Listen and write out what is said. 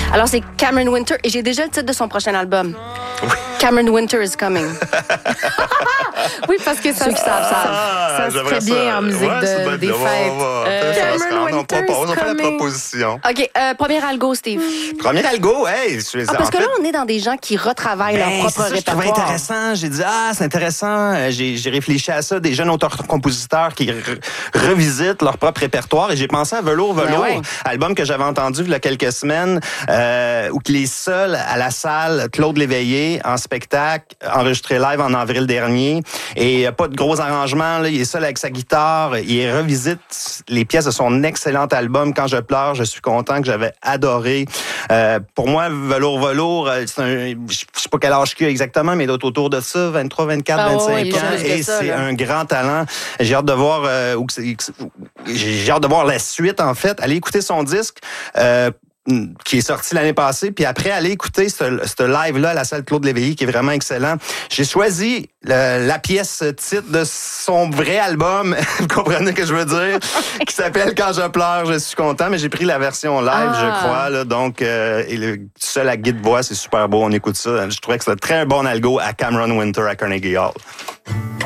Alors, c'est Cameron Winter et j'ai déjà le titre de son prochain album. Oui. Cameron Winter is coming. Oui, parce que ça se fait bien en musique des fêtes. Cameron Winter on fait la proposition. OK, premier algo, Steve. Premier algo, hey. Parce que là, on est dans des gens qui retravaillent leur propre répertoire. Je trouvais intéressant. J'ai dit, c'est intéressant. J'ai réfléchi à ça. Des jeunes auteurs-compositeurs qui revisitent leur propre répertoire. Et j'ai pensé à Velours, album que j'avais entendu il y a quelques semaines, où il est seul à la salle Claude Léveillé en spectacle, enregistré live en avril dernier. Et pas de gros arrangements. Là. Il est seul avec sa guitare. Il revisite les pièces de son excellent album. Quand je pleure, je suis content, que j'avais adoré. Pour moi, Velours, c'est je sais pas quel âge qu'il a exactement, mais il doit être autour de ça, 23, 24, 25 ans. Et c'est un grand talent. J'ai hâte de voir j'ai hâte de voir la suite, en fait. Allez écouter son disque. Qui est sorti l'année passée, puis après, aller écouter ce live-là à la salle Claude Léveillé, qui est vraiment excellent. J'ai choisi la pièce titre de son vrai album, vous comprenez ce que je veux dire, qui s'appelle « Quand je pleure, je suis content », mais j'ai pris la version live, je crois, là, donc, et le seul à guide-voix, c'est super beau, on écoute ça. Je trouvais que c'était un très bon algo à Cameron Winter à Carnegie Hall.